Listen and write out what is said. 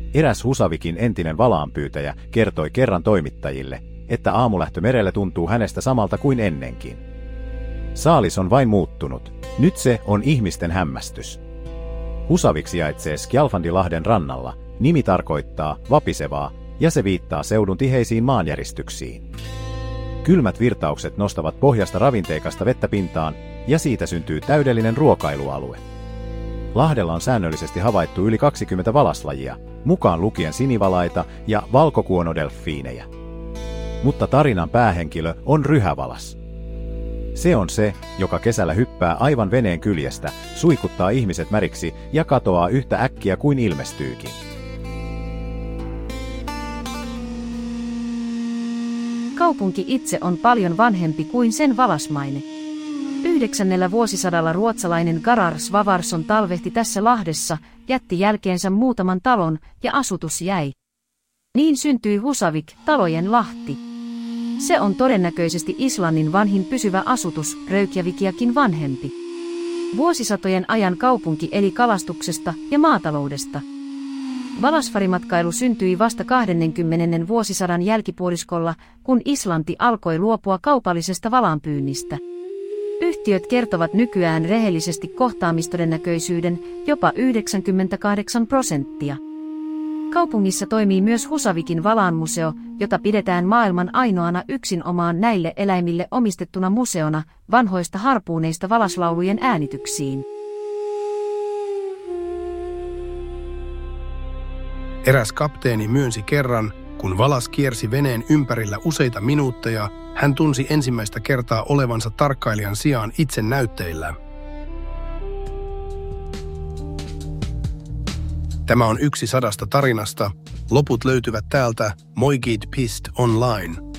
Eräs Husavikin entinen valaanpyytäjä kertoi kerran toimittajille, että aamulähtö merelle tuntuu hänestä samalta kuin ennenkin. Saalis on vain muuttunut. Nyt se on ihmisten hämmästys. Husavik sijaitsee Skjalfandilahden rannalla. Nimi tarkoittaa vapisevaa ja se viittaa seudun tiheisiin maanjäristyksiin. Kylmät virtaukset nostavat pohjasta ravinteikasta vettä pintaan ja siitä syntyy täydellinen ruokailualue. Lahdella on säännöllisesti havaittu yli 20 valaslajia, mukaan lukien sinivalaita ja valkokuonodelfiinejä. Mutta tarinan päähenkilö on ryhävalas. Se on se, joka kesällä hyppää aivan veneen kyljestä, suikuttaa ihmiset märiksi ja katoaa yhtä äkkiä kuin ilmestyykin. Kaupunki itse on paljon vanhempi kuin sen valasmaine. 9. vuosisadalla ruotsalainen Garard Svavarsson talvehti tässä lahdessa, jätti jälkeensä muutaman talon ja asutus jäi. Niin syntyi Husavik, talojen lahti. Se on todennäköisesti Islannin vanhin pysyvä asutus, Reykjavikiakin vanhempi. Vuosisatojen ajan kaupunki eli kalastuksesta ja maataloudesta. Valasfarimatkailu syntyi vasta 20. vuosisadan jälkipuoliskolla, kun Islanti alkoi luopua kaupallisesta valaanpyynnistä. Yhtiöt kertovat nykyään rehellisesti kohtaamistodennäköisyyden jopa 98%. Kaupungissa toimii myös Husavikin valaanmuseo, jota pidetään maailman ainoana yksinomaan näille eläimille omistettuna museona vanhoista harpuuneista valaslaulujen äänityksiin. Eräs kapteeni myönsi kerran, kun valas kiersi veneen ympärillä useita minuutteja, hän tunsi ensimmäistä kertaa olevansa tarkkailijan sijaan itse näytteillä. Tämä on yksi 100 tarinasta. Loput löytyvät täältä Moigid.online.